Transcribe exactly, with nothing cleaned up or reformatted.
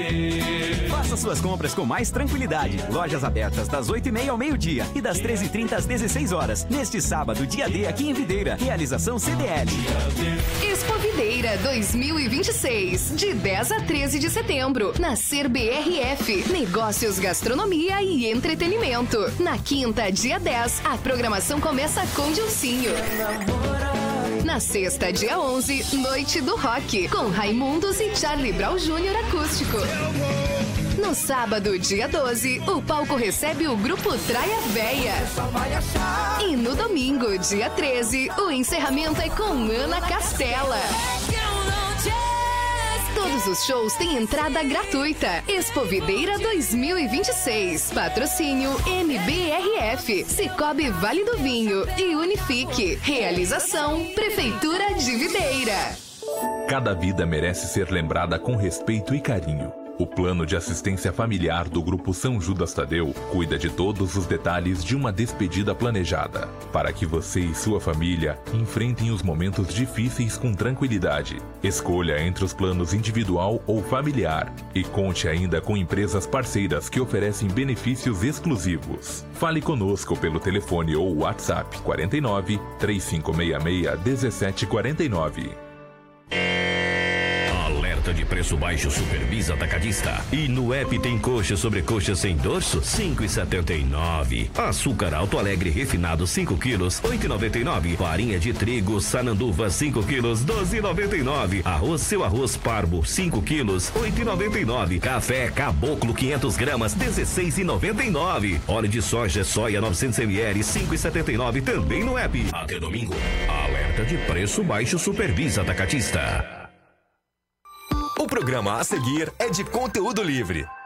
Faça suas compras com mais tranquilidade. Lojas abertas das oito e meia ao meio-dia e das treze e trinta às dezesseis horas. Neste sábado, dia D aqui em Videira. Realização C D L. Expo Videira dois mil e vinte e seis, de dez a treze de setembro. Na Ser B R F. Negócios, gastronomia e entretenimento. Na quinta, dia dez, a programação começa com Dilcinho. Na sexta, dia onze, Noite do Rock, com Raimundos e Charlie Brown Júnior acústico. No sábado, dia doze, o palco recebe o grupo Traia Véia. E no domingo, dia treze, o encerramento é com Ana Castela. Todos os shows têm entrada gratuita. Expo Videira dois mil e vinte e seis. Patrocínio M B R F, Cicobi Vale do Vinho e Unifique. Realização Prefeitura de Videira. Cada vida merece ser lembrada com respeito e carinho. O Plano de Assistência Familiar do Grupo São Judas Tadeu cuida de todos os detalhes de uma despedida planejada, para que você e sua família enfrentem os momentos difíceis com tranquilidade. Escolha entre os planos individual ou familiar e conte ainda com empresas parceiras que oferecem benefícios exclusivos. Fale conosco pelo telefone ou WhatsApp quarenta e nove, três cinco seis seis, dezessete quarenta e nove. De preço baixo Superbis Atacadista. E no app tem coxa sobre coxa sem dorso, cinco e setenta e nove. Açúcar Alto Alegre refinado cinco quilos, oito e noventa e nove. Farinha de trigo Sananduva cinco quilos, doze e noventa e nove. Arroz Seu Arroz Parbo cinco quilos, oito e noventa e nove. Café Caboclo quinhentas gramas, dezesseis e noventa e nove. Óleo de soja Soia novecentos mililitros, cinco e setenta e nove, também no app. Até domingo. Alerta de preço baixo Superbis Atacadista. O programa a seguir é de conteúdo livre.